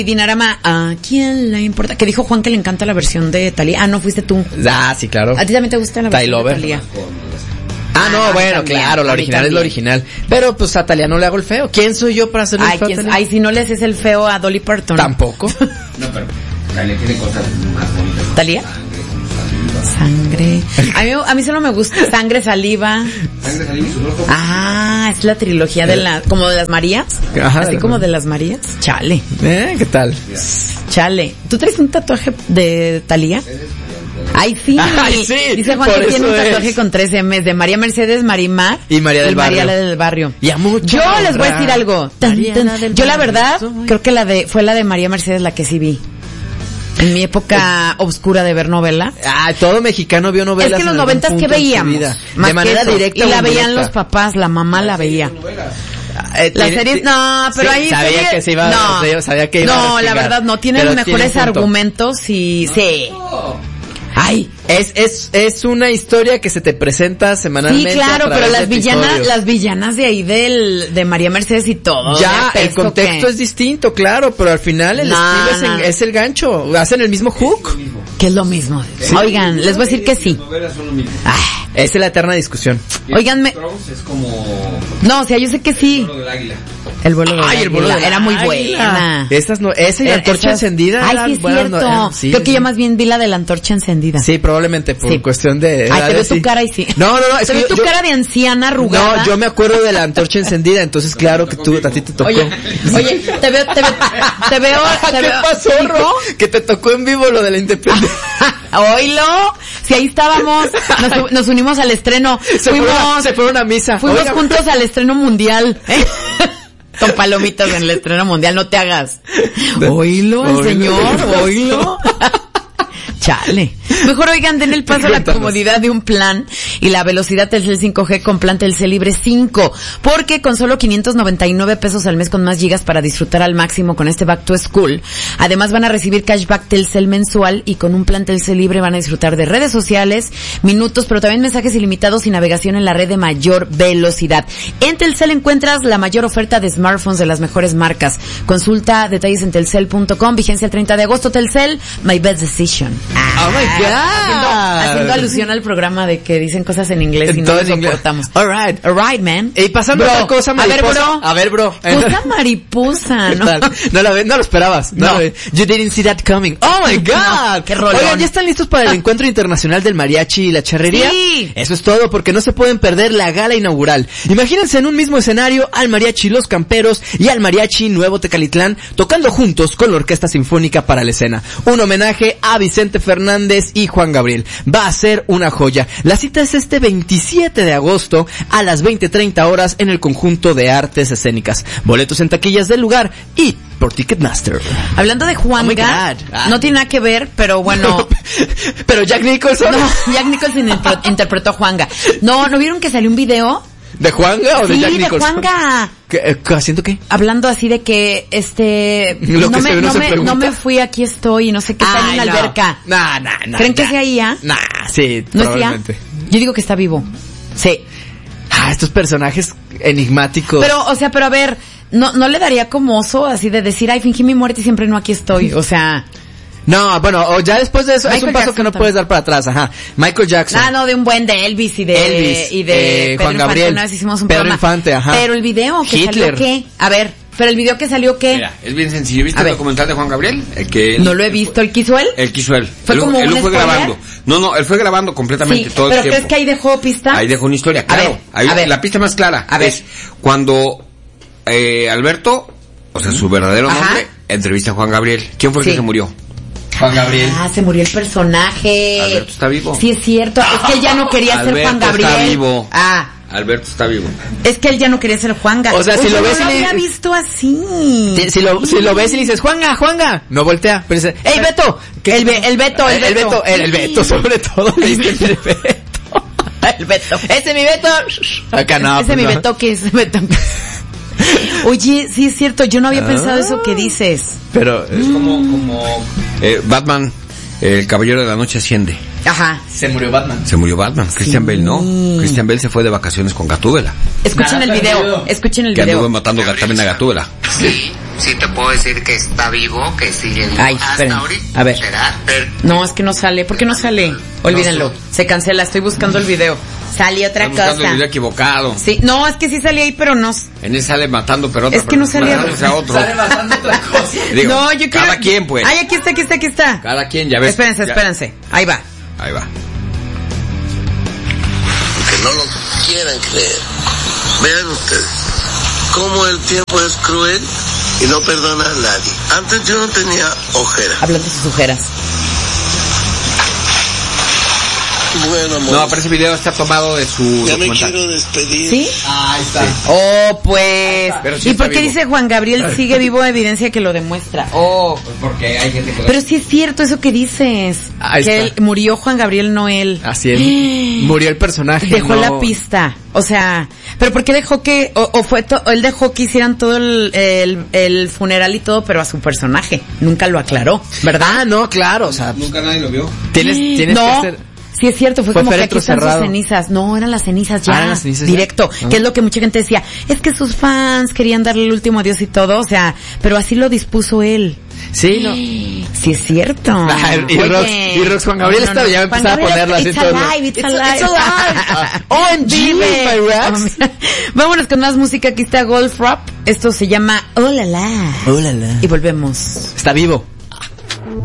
Dinarama, ¿a quién le importa? Que dijo Juan que le encanta la versión de Thalía. Ah, no, fuiste tú. Ah, sí, claro. ¿A ti también te gusta la versión de Thalía? No, bueno, también, claro, la original es la original. Pero pues a Thalía no le hago el feo. ¿Quién soy yo para hacerle el feo a Thalía? Ay, si no le haces el feo a Dolly Parton. Tampoco. No, pero Thalía tiene cosas más bonitas. ¿Thalía? Sangre. A mí solo me gusta Sangre, Saliva. Sangre, Saliva y Sudor. Ah, es la trilogía de como de las Marías. Ajá, así como de las Marías. Chale. ¿Qué tal? Chale. ¿Tú traes un tatuaje de Thalía? Ay, sí. Ay, sí. Dice Juan que tiene un tatuaje con 3 M's de María Mercedes, Marimar y María del Barrio. María del Barrio. Y a mucha Yo les voy a decir algo. Yo la verdad creo que fue la de María Mercedes la que sí vi. En mi época oscura de ver novela. Todo mexicano vio novelas. Es que en los 90s que veíamos. De manera directa. Y la veían los papás, la mamá la veía. Las series, no, pero ahí sabía que se iba sabía que iba no, la verdad no, tienen mejores argumentos y sí. Ay, es una historia que se te presenta semanalmente. Sí, claro, pero las villanas de ahí de María Mercedes y todo. Ya, el contexto es distinto, claro, pero al final el estilo es el gancho, hacen el mismo hook. Que es lo mismo. Sí. Oigan, les voy a decir que sí. Esa es la eterna discusión. Oiganme. Es como... No, o sea, yo sé que sí. El vuelo del águila. El vuelo del águila. Era muy buena. Esa y la antorcha encendida. Ay, sí, es cierto. Creo que yo más bien vi la de la antorcha encendida. Sí, probablemente por cuestión de... Ay, te veo tu cara y sí. No. Te veo tu cara de anciana arrugada. No, yo me acuerdo de la antorcha encendida, entonces claro que a ti te tocó. Oye, te veo. ¿Qué pasó, Ro? Que te tocó en vivo lo de la independencia. Oílo, si ahí estábamos, nos unimos al estreno. Se fueron a misa. Fuimos juntos al estreno mundial. Con palomitas en el estreno mundial, no te hagas. Oílo, el señor, oílo. Chale. Mejor oigan, den el paso a la comodidad de un plan y la velocidad Telcel 5G con plan Telcel Libre 5. Porque con solo 599 pesos al mes con más gigas para disfrutar al máximo con este Back to School. Además van a recibir cashback Telcel mensual y con un plan Telcel Libre van a disfrutar de redes sociales, minutos, pero también mensajes ilimitados y navegación en la red de mayor velocidad. En Telcel encuentras la mayor oferta de smartphones de las mejores marcas. Consulta detalles en telcel.com. Vigencia el 30 de agosto. Telcel, my best decision. Oh my God. Haciendo alusión al programa de que dicen cosas en inglés y no lo soportamos. All right, man. Y pasando a otra cosa mariposa. A ver, bro. Cosa mariposa, ¿no? No lo esperabas. No. You didn't see that coming. Oh my God. No, qué rolón. Oigan, ¿ya están listos para el encuentro internacional del mariachi y la charrería? Sí. Eso es todo, porque no se pueden perder la gala inaugural. Imagínense en un mismo escenario al mariachi Los Camperos y al mariachi Nuevo Tecalitlán tocando juntos con la Orquesta Sinfónica para la escena. Un homenaje a Vicente Fernández y Juan Gabriel. Va a ser una joya. La cita es este 27 de agosto a las 20:30 horas en el Conjunto de Artes Escénicas. Boletos en taquillas del lugar y por Ticketmaster. Hablando de Juanga, no tiene nada que ver, pero bueno. Pero Jack Nicholson. No, Jack Nicholson interpretó a Juanga. ¿No vieron que salió un video? ¿De Juanga o de Jack Nicholson? Sí, de Juanga. ¿Haciendo qué? Hablando así de que, no me fui, aquí estoy, y no sé qué, está en una alberca. No. ¿Creen que sea ella? Sí, ¿No probablemente. Es ella? Yo digo que está vivo. Sí. Estos personajes enigmáticos. Pero a ver, no le daría como oso así de decir, ay, fingí mi muerte y siempre no aquí estoy, o sea... No, bueno, o ya después de eso Michael es un paso Jackson que no puedes dar para atrás, ajá. Michael Jackson. No, de un buen de Elvis y de Juan Gabriel. Una vez hicimos un Pedro programa. Infante, ajá. Pero el video que salió, ¿qué? A ver, pero el video que salió, ¿qué? Mira, es bien sencillo. ¿Viste el documental de Juan Gabriel? No lo he visto. ¿El quiso él? Él quiso él. ¿Fue como un fue grabando. No, él fue grabando completamente todo el tiempo. ¿Pero crees que ahí dejó pista? Ahí dejó una historia, claro. A ver. La pista más clara es cuando Alberto, o sea, su verdadero nombre, entrevista a Juan Gabriel. ¿Quién fue el que se murió? Juan Gabriel. Se murió el personaje. Alberto está vivo. Sí, es cierto. Es que él ya no quería ser Juan Gabriel. Está vivo. Alberto está vivo. Es que él ya no quería ser Juan Gabriel. O sea, si lo ves no lo había visto así. Si lo ves y le dices, Juanga, no voltea. Pero dice, ¡ey, Beto! El Beto, sobre todo. El Beto. Ese es mi Beto. Acá no. Ese es mi Beto, que es Beto. Oye, sí es cierto, yo no había pensado eso que dices. Pero es como Batman, el Caballero de la Noche asciende. Ajá. Se murió Batman. Sí. Christian Bale no. Christian Bale se fue de vacaciones con Gatúbela. Escuchen el video. Que anduvo matando también a Gatúbela. Sí. sí te puedo decir que está vivo, que sigue vivo. Ay, esperen. A ver. No, es que no sale. ¿Por qué no sale? Olvídenlo. Se cancela. Estoy buscando el video. Sale otra cosa. Buscando el video equivocado. Sí, no, es que sí salía ahí, pero no. En él sale matando, pero otra. Es que no salía. Otro. Sale matando otra cosa. Digo, no, yo quiero. Cada quien, pues. Ay, aquí está. Cada quien, ya ves. Espérense. Ahí va. Que no lo quieran creer. Vean ustedes cómo el tiempo es cruel y no perdona a nadie. Antes yo no tenía ojeras. Hablando de sus ojeras. Bueno, amor. No, pero ese video está tomado de su ya documental. me quiero despedir. ¿Sí? Ahí está. Sí. Oh, pues. Sí ¿Y por qué vivo. dice Juan Gabriel sigue vivo? Evidencia que lo demuestra. Oh. Pues porque hay gente que... Pero sí es cierto eso que dices. Ahí que está. él murió Juan Gabriel, no él. Así es. Murió el personaje. Dejó no... la pista. O sea, ¿pero por qué dejó que, o fue él dejó que hicieran todo el funeral y todo, pero a su personaje? Nunca lo aclaró, ¿verdad? Ah, no, claro, o sea, Nunca nadie lo vio. tienes no. que hacer... Sí es cierto, fue como que aquí están cerrado. sus cenizas. No, eran las cenizas ya. Ah, las cenizas directo. ya. Que es lo que mucha gente decía. Es que sus fans querían darle el último adiós y todo. O sea, pero así lo dispuso él. Sí, no. Sí es cierto. Y Rox Juan Gabriel estaba ya empezaba a ponerla así todo. It's alive. OMG, my raps. Vámonos con más música. Aquí está Golf Rap. Esto se llama Oh La La. Oh la la. Y volvemos. Está vivo.